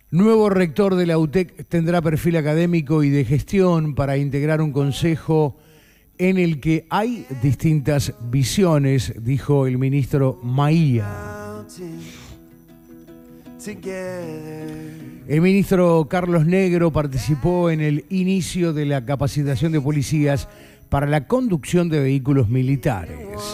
Nuevo rector de la UTEC tendrá perfil académico y de gestión para integrar un consejo en el que hay distintas visiones, dijo el ministro Maía. El ministro Carlos Negro participó en el inicio de la capacitación de policías para la conducción de vehículos militares.